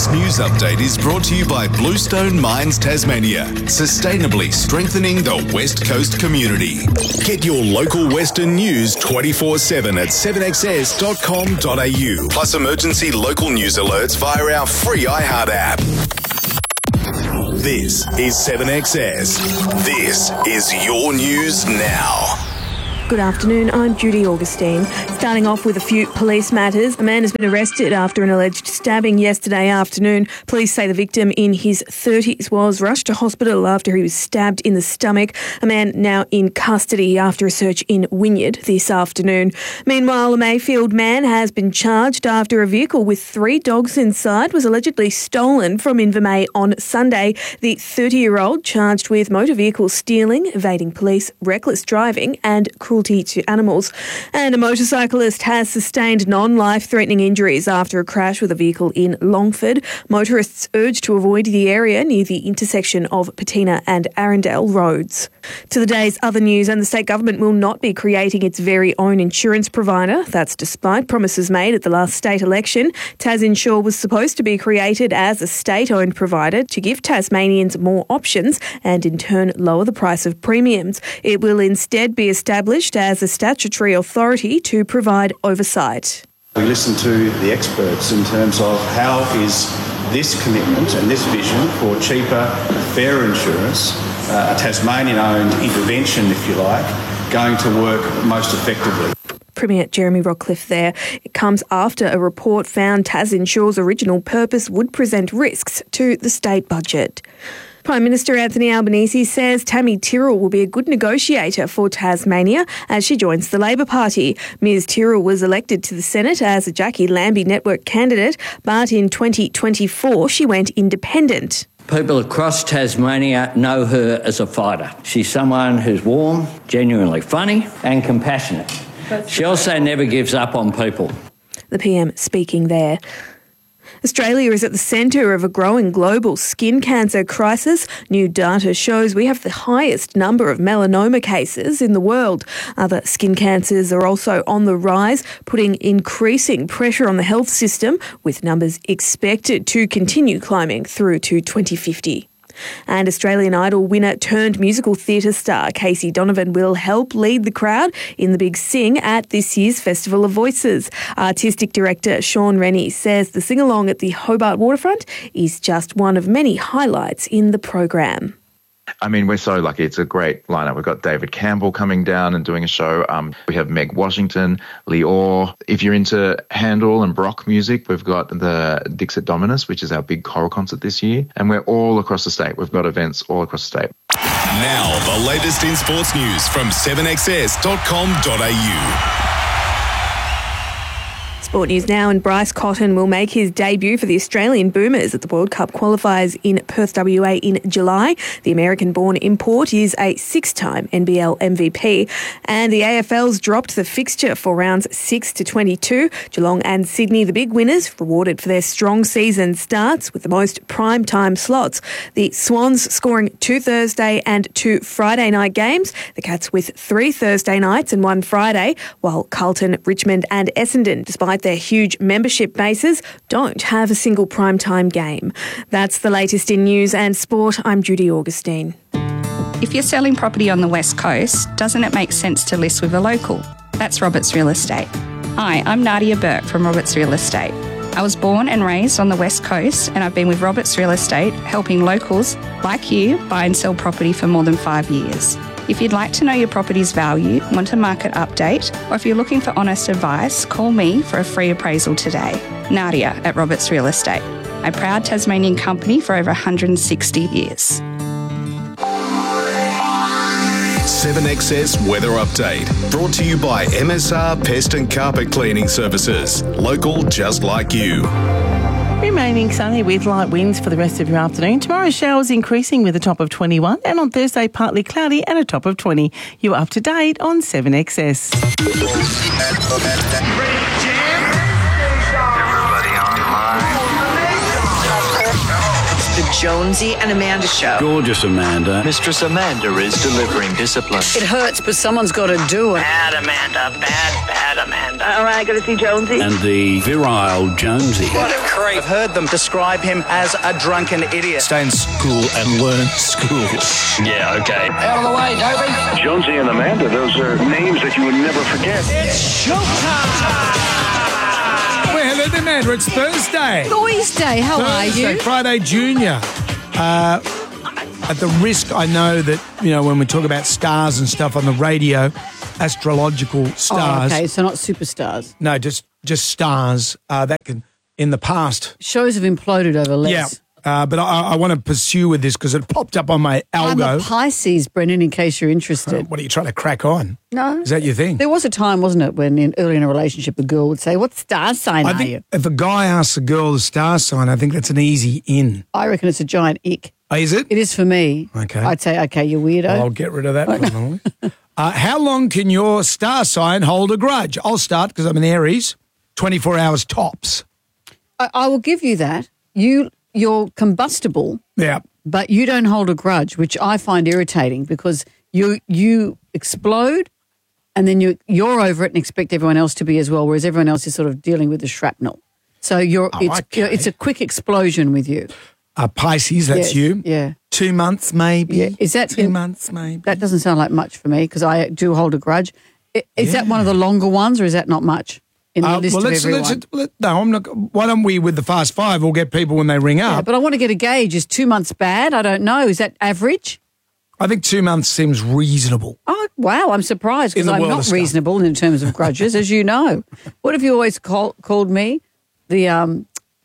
This news update is brought to you by Bluestone Mines Tasmania, sustainably strengthening the West Coast community. Get your local Western news 24/7 at 7XS.com.au, plus emergency local news alerts via our free iHeart app. This is 7XS. This is your news now. Good afternoon, I'm Judy Augustine. Starting off with a few police matters. A man has been arrested after an alleged stabbing yesterday afternoon. Police say the victim in his 30s was rushed to hospital after he was stabbed in the stomach. A man now in custody after a search in Wynyard this afternoon. Meanwhile, a Mayfield man has been charged after a vehicle with 3 dogs inside was allegedly stolen from Invermay on Sunday. The 30-year-old charged with motor vehicle stealing, evading police, reckless driving and cruelty to animals. And a motorcyclist has sustained non-life-threatening injuries after a crash with a vehicle in Longford. Motorists urged to avoid the area near the intersection of Patina and Arundel roads. To the day's other news, and the state government will not be creating its very own insurance provider. That's despite promises made at the last state election. TasInsure was supposed to be created as a state-owned provider to give Tasmanians more options and in turn lower the price of premiums. It will instead be established as a statutory authority to provide oversight. We listen to the experts in terms of how is this commitment and this vision for cheaper, fairer insurance, a Tasmanian-owned intervention, if you like, going to work most effectively. Premier Jeremy Rockcliffe there. It comes after a report found TasInsure's original purpose would present risks to the state budget. Prime Minister Anthony Albanese says Tammy Tyrrell will be a good negotiator for Tasmania as she joins the Labor Party. Ms Tyrrell was elected to the Senate as a Jackie Lambie Network candidate, but in 2024 she went independent. People across Tasmania know her as a fighter. She's someone who's warm, genuinely funny and compassionate. She also never gives up on people. The PM speaking there. Australia is at the centre of a growing global skin cancer crisis. New data shows we have the highest number of melanoma cases in the world. Other skin cancers are also on the rise, putting increasing pressure on the health system, with numbers expected to continue climbing through to 2050. And Australian Idol winner turned musical theatre star Casey Donovan will help lead the crowd in the Big Sing at this year's Festival of Voices. Artistic director Sean Rennie says the sing-along at the Hobart Waterfront is just one of many highlights in the program. I mean, we're so lucky. It's a great lineup. We've got David Campbell coming down and doing a show. We have Meg Washington, Lee Orr. If you're into Handel and Baroque music, we've got the Dixit Dominus, which is our big choral concert this year. And we're all across the state. We've got events all across the state. Now, the latest in sports news from 7XS.com.au. Sport news now, and Bryce Cotton will make his debut for the Australian Boomers at the World Cup qualifiers in Perth, WA in July. The American-born import is a 6-time NBL MVP, and the AFL's dropped the fixture for rounds 6 to 22. Geelong and Sydney, the big winners, rewarded for their strong season starts with the most prime-time slots. The Swans scoring 2 Thursday and 2 Friday night games. The Cats with 3 Thursday nights and 1 Friday, while Carlton, Richmond and Essendon, despite their huge membership bases, don't have a single primetime game. That's the latest in news and sport. I'm Judy Augustine. If you're selling property on the West Coast, doesn't it make sense to list with a local? That's Roberts Real Estate. Hi, I'm Nadia Burke from Roberts Real Estate. I was born and raised on the West Coast, and I've been with Roberts Real Estate helping locals like you buy and sell property for more than 5 years. If you'd like to know your property's value, want a market update, or if you're looking for honest advice, call me for a free appraisal today. Nadia at Roberts Real Estate, a proud Tasmanian company for over 160 years. 7XS Weather Update, brought to you by MSR Pest and Carpet Cleaning Services. Local just like you. Remaining sunny with light winds for the rest of your afternoon. Tomorrow, showers increasing with a top of 21, and on Thursday, partly cloudy and a top of 20. You're up to date on 7XS. Everybody online. Jonesy and Amanda Show. Gorgeous Amanda. Mistress Amanda is delivering discipline. It hurts, but someone's got to do it. Bad Amanda, bad Amanda. All right, got to see Jonesy. And the virile Jonesy. What a creep. I've heard them describe him as a drunken idiot. Stay in school and learn school. Yeah, okay. Out of the way, Toby. Jonesy and Amanda, those are names that you would never forget. It's showtime. Well, hello, Amanda. It's Thursday. Thursday. How are you? Friday Junior. At the risk, I know that, when we talk about stars and stuff on the radio, astrological stars. Oh, okay, so not superstars. No, just stars that can, in the past. Shows have imploded over less. Yeah. But I want to pursue with this because it popped up on my algo. I'm a Pisces, Brendan, in case you're interested. What are you trying to crack on? No. Is that your thing? There was a time, wasn't it, when early in a relationship, a girl would say, what star sign are you? If a guy asks a girl the star sign, I think that's an easy in. I reckon it's a giant ick. Oh, is it? It is for me. Okay. I'd say, okay, you weirdo. Well, I'll get rid of that. How long can your star sign hold a grudge? I'll start because I'm an Aries. 24 hours tops. I will give you that. You're combustible. Yeah. But you don't hold a grudge, which I find irritating because you explode and then you're over it and expect everyone else to be as well, whereas everyone else is sort of dealing with the shrapnel. So it's a quick explosion with you. Pisces, that's you. Yeah. 2 months maybe. Yeah. Is that 2 months maybe? That doesn't sound like much for me because I do hold a grudge. Is that one of the longer ones or is that not much? In the list of everyone? I'm not. Why don't we, with the Fast Five, we'll get people when they ring up. But I want to get a gauge. Is 2 months bad? I don't know. Is that average? I think 2 months seems reasonable. Oh, wow. I'm surprised because I'm not reasonable in terms of grudges, as you know. What have you always called me? The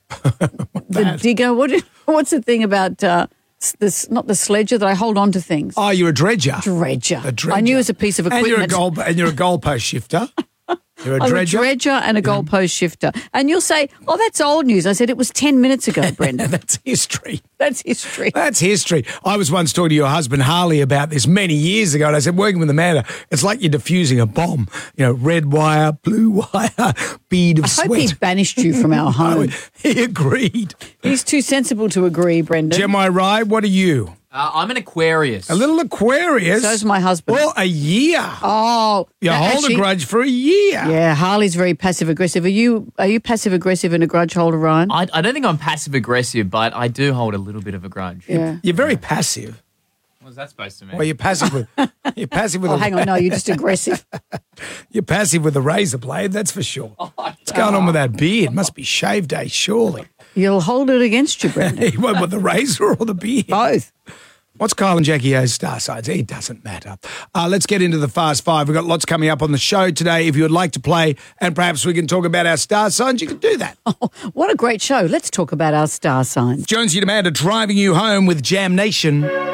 digger? What's the thing about this? Not the sledger, that I hold on to things. Oh, you're a dredger. Dredger. A dredger. I knew it was a piece of equipment. And you're a goalpost shifter. You're a dredger. I'm a dredger and a goalpost shifter. And you'll say, oh, that's old news. I said, it was 10 minutes ago, Brendan. That's history. That's history. That's history. I was once talking to your husband, Harley, about this many years ago, and I said, working with Amanda, it's like you're diffusing a bomb. Red wire, blue wire, bead of sweat. I hope he banished you from our home. He agreed. He's too sensible to agree, Brendan. Gemini Rye, what are you? I'm an Aquarius. A little Aquarius? So's my husband. Well, a year. Oh. You hold a grudge for a year. Yeah, Harley's very passive-aggressive. Are you passive-aggressive and a grudge holder, Ryan? I don't think I'm passive-aggressive, but I do hold a little bit of a grudge. Yeah. You're very passive. What's that supposed to mean? Well, you're passive with... Oh, hang on. No, you're just aggressive. You're passive with a razor blade, that's for sure. What's going on with that beard? Must be shave day, surely. You'll hold it against you, Brendan. With the razor or the beard? Both. What's Kyle and Jackie O's star signs? It doesn't matter. Let's get into the Fast Five. We've got lots coming up on the show today. If you would like to play and perhaps we can talk about our star signs, you can do that. Oh, what a great show. Let's talk about our star signs. Jonesy and Amanda driving you home with Jam Nation.